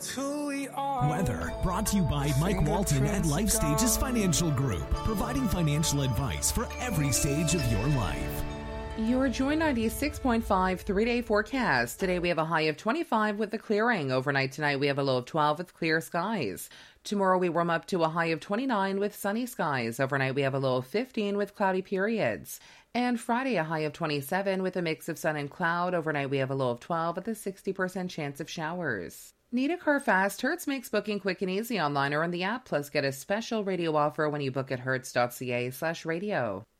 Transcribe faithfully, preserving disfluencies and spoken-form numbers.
That's who we are. Weather brought to you by Mike Walton at Life Stages Financial Group, providing financial advice for every stage of your life. Your Joy ninety-six point five three-day forecast. Today we have a high of twenty-five with the clearing. Overnight tonight we have a low of twelve with clear skies. Tomorrow we warm up to a high of twenty-nine with sunny skies. Overnight we have a low of fifteen with cloudy periods. And Friday a high of twenty-seven with a mix of sun and cloud. Overnight we have a low of twelve with a sixty percent chance of showers. Need a car fast? Hertz makes booking quick and easy online or in the app. Plus get a special radio offer when you book at hertz.ca slash radio.